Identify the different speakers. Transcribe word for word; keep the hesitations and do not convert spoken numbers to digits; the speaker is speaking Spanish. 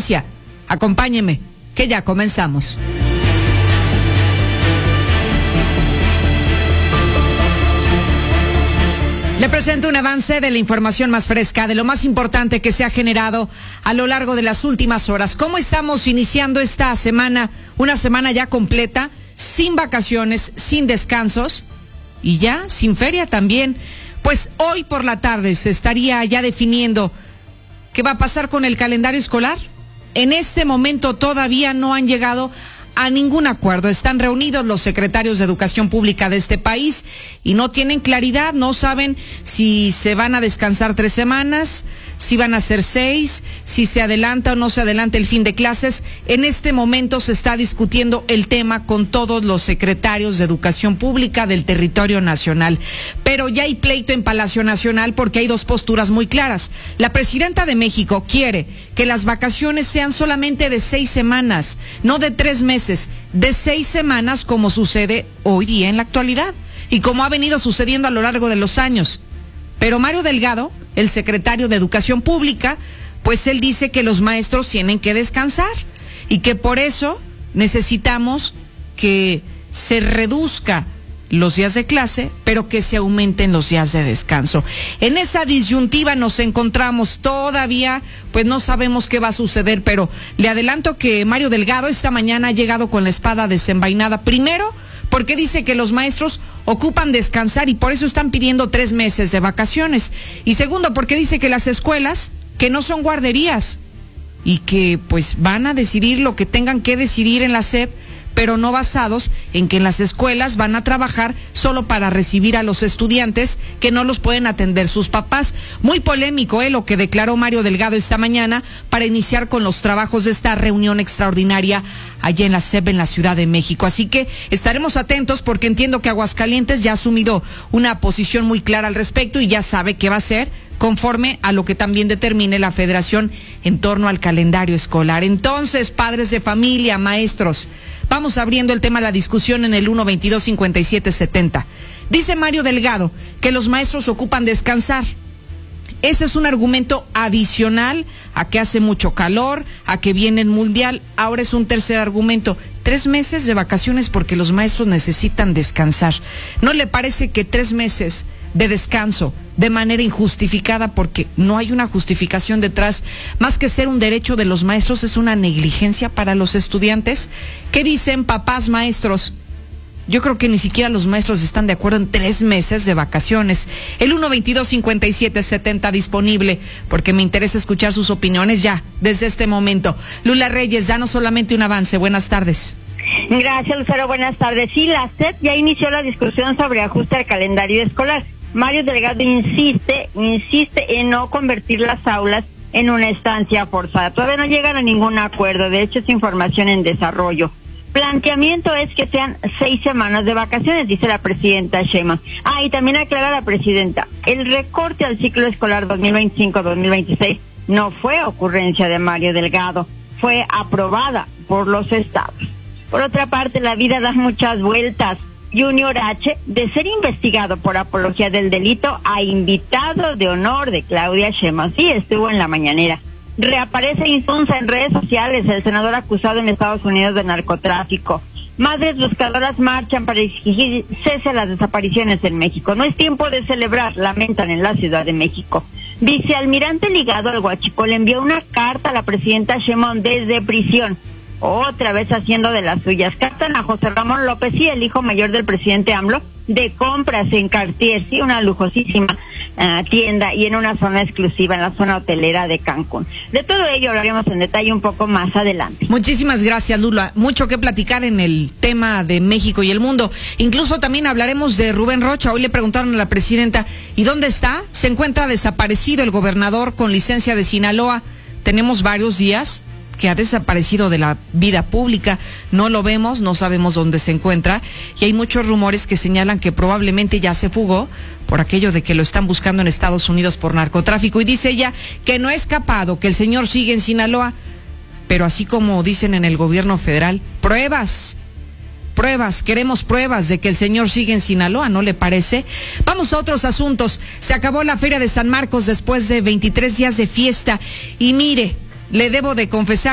Speaker 1: noticia. Acompáñeme, que ya comenzamos. Le presento un avance de la información más fresca, de lo más importante que se ha generado a lo largo de las últimas horas. ¿Cómo estamos iniciando esta semana? Una semana ya completa, sin vacaciones, sin descansos y ya sin feria también. Pues hoy por la tarde se estaría ya definiendo qué va a pasar con el calendario escolar. En este momento todavía no han llegado a ningún acuerdo. Están reunidos los secretarios de Educación Pública de este país y no tienen claridad, no saben si se van a descansar tres semanas, si van a ser seis, si se adelanta o no se adelanta el fin de clases. En este momento se está discutiendo el tema con todos los secretarios de Educación Pública del territorio nacional. Pero ya hay pleito en Palacio Nacional porque hay dos posturas muy claras. La presidenta de México quiere que las vacaciones sean solamente de seis semanas, no de tres meses, de seis semanas como sucede hoy día en la actualidad y como ha venido sucediendo a lo largo de los años. Pero Mario Delgado, el secretario de Educación Pública, pues él dice que los maestros tienen que descansar y que por eso necesitamos que se reduzca los días de clase, pero que se aumenten los días de descanso. En esa disyuntiva nos encontramos todavía, pues no sabemos qué va a suceder, pero le adelanto que Mario Delgado esta mañana ha llegado con la espada desenvainada. Primero, porque dice que los maestros ocupan descansar y por eso están pidiendo tres meses de vacaciones. Y segundo, porque dice que las escuelas, que no son guarderías y que pues van a decidir lo que tengan que decidir en la S E P, pero no basados en que en las escuelas van a trabajar solo para recibir a los estudiantes que no los pueden atender sus papás. Muy polémico, ¿eh? Lo que declaró Mario Delgado esta mañana para iniciar con los trabajos de esta reunión extraordinaria allá en la S E P en la Ciudad de México. Así que estaremos atentos porque entiendo que Aguascalientes ya ha asumido una posición muy clara al respecto y ya sabe qué va a hacer conforme a lo que también determine la Federación en torno al calendario escolar. Entonces, padres de familia, maestros, vamos abriendo el tema a la discusión en el uno veintidós cincuenta y siete setenta. Dice Mario Delgado que los maestros ocupan descansar. Ese es un argumento adicional a que hace mucho calor, a que viene el mundial. Ahora es un tercer argumento. Tres meses de vacaciones porque los maestros necesitan descansar. ¿No le parece que tres meses de descanso de manera injustificada, porque no hay una justificación detrás, más que ser un derecho de los maestros, es una negligencia para los estudiantes? ¿Qué dicen papás maestros? Yo creo que ni siquiera los maestros están de acuerdo en tres meses de vacaciones. El uno veintidós cincuenta y siete setenta disponible, porque me interesa escuchar sus opiniones ya, desde este momento. Lula Reyes, danos solamente un avance. Buenas tardes.
Speaker 2: Gracias, Lucero. Buenas tardes. Sí, la S E P ya inició la discusión sobre ajuste al calendario escolar. Mario Delgado insiste, insiste en no convertir las aulas en una estancia forzada. Todavía no llegan a ningún acuerdo. De hecho, es información en desarrollo. Planteamiento es que sean seis semanas de vacaciones, dice la presidenta Sheinbaum. Ah, y también aclara la presidenta, el recorte al ciclo escolar dos mil veinticinco dos mil veintiséis no fue ocurrencia de Mario Delgado, fue aprobada por los estados. Por otra parte, la vida da muchas vueltas. Junior H, de ser investigado por apología del delito a invitado de honor de Claudia Sheinbaum. Sí, estuvo en la mañanera. Reaparece Insunza en redes sociales, el senador acusado en Estados Unidos de narcotráfico. Madres buscadoras marchan para exigir cese a las desapariciones en México. No es tiempo de celebrar, lamentan en la Ciudad de México. Vicealmirante ligado al Huachicol envió una carta a la presidenta Sheinbaum desde prisión. Otra vez haciendo de las suyas. Captan a José Ramón López y el hijo mayor del presidente AMLO de compras en Cartier, sí, una lujosísima uh, tienda y en una zona exclusiva en la zona hotelera de Cancún. De todo ello hablaremos en detalle un poco más adelante.
Speaker 1: Muchísimas gracias, Lula. Mucho que platicar en el tema de México y el mundo. Incluso también hablaremos de Rubén Rocha. Hoy le preguntaron a la presidenta, ¿y dónde está? Se encuentra desaparecido el gobernador con licencia de Sinaloa. Tenemos varios días que ha desaparecido de la vida pública, no lo vemos, no sabemos dónde se encuentra y hay muchos rumores que señalan que probablemente ya se fugó por aquello de que lo están buscando en Estados Unidos por narcotráfico. Y dice ella que no ha escapado, que el señor sigue en Sinaloa, pero así como dicen en el gobierno federal, pruebas, pruebas, queremos pruebas de que el señor sigue en Sinaloa, ¿no le parece? Vamos a otros asuntos. Se acabó la Feria de San Marcos después de veintitrés días de fiesta y mire, le debo de confesar